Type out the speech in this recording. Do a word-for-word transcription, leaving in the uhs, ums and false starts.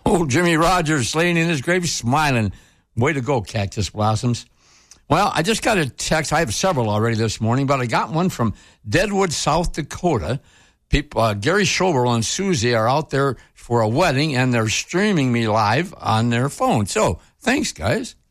Old Jimmy Rogers laying in his grave smiling. Way to go, Cactus Blossoms. Well, I just got a text. I have several already this morning, but I got one from Deadwood, South Dakota. People, uh, Gary Schober and Susie are out there for a wedding, and they're streaming me live on their phone. So, thanks, guys.